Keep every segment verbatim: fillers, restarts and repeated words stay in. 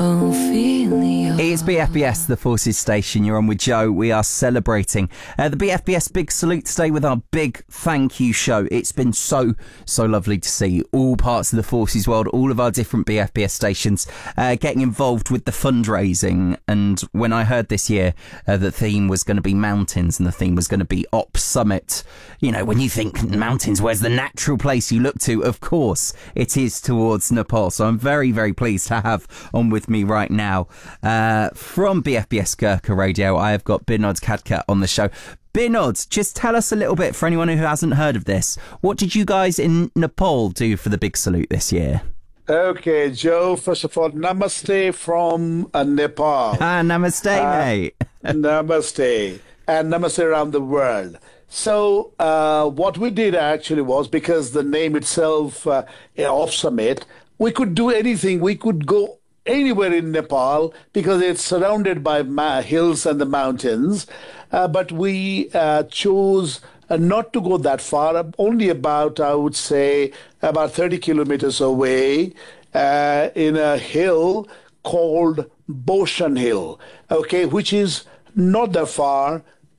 Ophelia. It's B F B S, the Forces Station. You're on with Joe. We are celebrating uh, the B F B S Big Salute today with our big thank you show. It's been so, so lovely to see all parts of the Forces world, all of our different B F B S stations uh, getting involved with the fundraising. And when I heard this year uh, the theme was going to be mountains and the theme was going to be Op Summit, you know, when you think mountains, where's the natural place you look to? Of course, it is towards Nepal. So I'm very, very pleased to have on with me right now uh, from B F B S Gurkha Radio, I have got Binod Khadka on the show. Binod, just tell us a little bit, for anyone who hasn't heard of this, what did you guys in Nepal do for the Big Salute this year? Okay, Joe, first of all, namaste from uh, Nepal. Ah, namaste, uh, mate. Namaste. And namaste around the world. So uh, what we did actually was, because the name itself, uh, Off Summit, we could do anything. We could go anywhere in Nepal because it's surrounded by ma- hills and the mountains. Uh, but we uh, chose uh, not to go that far, only about, I would say, about thirty kilometers away uh, in a hill called Boshan Hill, okay, which is not that far,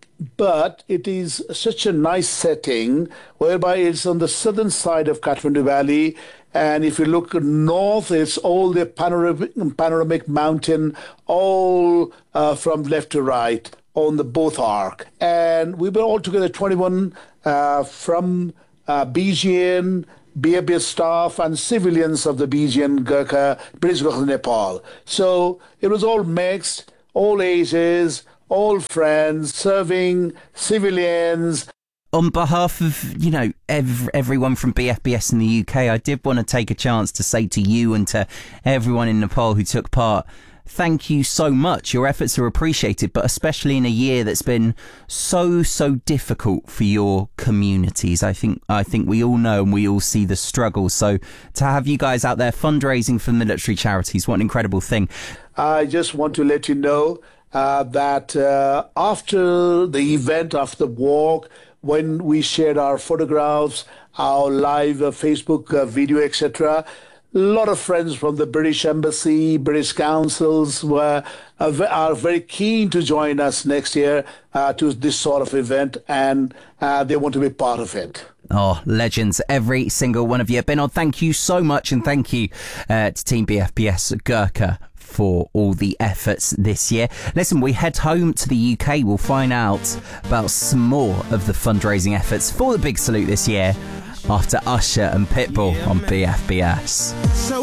but it is such a nice setting whereby it's on the southern side of Kathmandu Valley. And if you look north, it's all the panoramic, panoramic mountain, all uh, from left to right on the both arc. And we were all together, twenty-one uh, from uh, B G N, B F B S staff, and civilians of the B G N Gurkha, British Gurkha Nepal. So it was all mixed, all ages, all friends, serving civilians. On behalf of, you know, ev- everyone from B F B S in the U K, I did want to take a chance to say to you and to everyone in Nepal who took part, thank you so much. Your efforts are appreciated, but especially in a year that's been so, so difficult for your communities. I think I think we all know and we all see the struggle. So to have you guys out there fundraising for military charities, what an incredible thing. I just want to let you know uh, that uh, after the event, after the walk, when we shared our photographs, our live uh, Facebook uh, video, et cetera, a lot of friends from the British Embassy, British councils were uh, v- are very keen to join us next year uh, to this sort of event, and uh, they want to be part of it. Oh, legends, every single one of you. Binod, thank you so much, and thank you uh, to Team B F B S Gurkha for all the efforts this year. Listen, we head home to the U K. We'll find out about some more of the fundraising efforts for the Big Salute this year after Usher and Pitbull on B F B S. So